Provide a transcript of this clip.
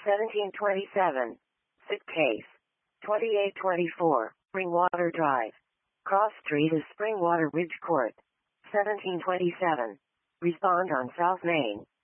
1727. Sit case. 2824. Springwater Drive. Cross Street is Springwater Ridge Court. 1727. Respond on South Main.